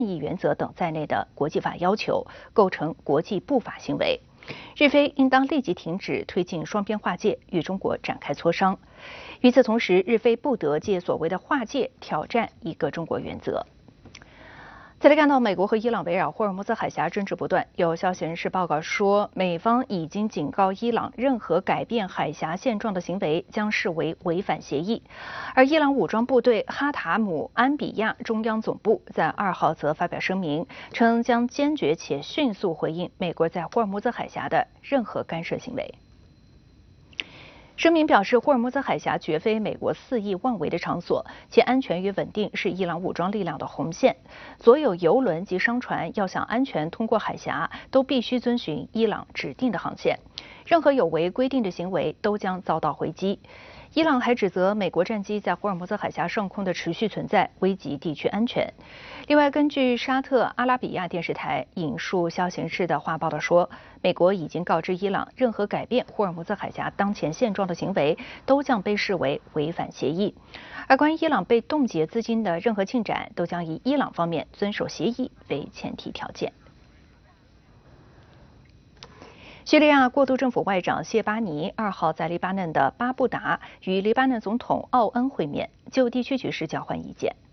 义原则等在内的国际法要求，构成国际不法行为。日非应当立即停止推进双边划界，与中国展开磋商。与此同时，日非不得借所谓的划界挑战一个中国原则。再来看到美国和伊朗围绕霍尔木兹海峡争执不断，有消息人士报告说，美方已经警告伊朗，任何改变海峡现状的行为将视为违反协议。而伊朗武装部队哈塔姆安比亚中央总部在2号则发表声明，称将坚决且迅速回应美国在霍尔木兹海峡的任何干涉行为。声明表示，霍尔木兹海峡绝非美国肆意妄为的场所，其安全与稳定是伊朗武装力量的红线。所有油轮及商船要想安全通过海峡，都必须遵循伊朗指定的航线。任何有违规定的行为都将遭到回击。伊朗还指责美国战机在霍尔木兹海峡上空的持续存在，危及地区安全。另外，根据沙特阿拉比亚电视台引述消息人士的话报道说，美国已经告知伊朗，任何改变霍尔木兹海峡当前现状的行为都将被视为违反协议。而关于伊朗被冻结资金的任何进展，都将以伊朗方面遵守协议为前提条件。叙利亚过渡政府外长谢巴尼2号在黎巴嫩的巴布达与黎巴嫩总统奥恩会面，就地区局势交换意见。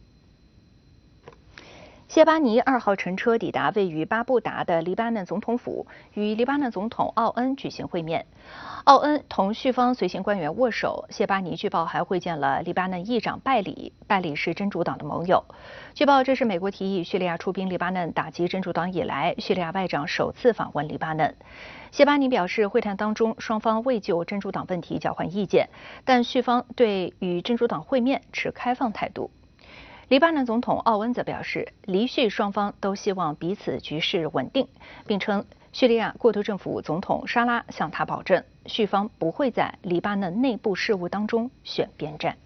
谢巴尼2号乘车抵达位于巴布达的黎巴嫩总统府，与黎巴嫩总统奥恩举行会面。奥恩同叙方随行官员握手，谢巴尼据报还会见了黎巴嫩议长拜里，拜里是真主党的盟友。据报这是美国提议叙利亚出兵黎巴嫩打击真主党以来，叙利亚外长首次访问黎巴嫩。谢巴尼表示，会谈当中双方未就真主党问题交换意见，但叙方对与真主党会面持开放态度。黎巴嫩总统奥恩则表示，黎叙双方都希望彼此局势稳定，并称叙利亚过渡政府总统沙拉向他保证，叙方不会在黎巴嫩内部事务当中选边站。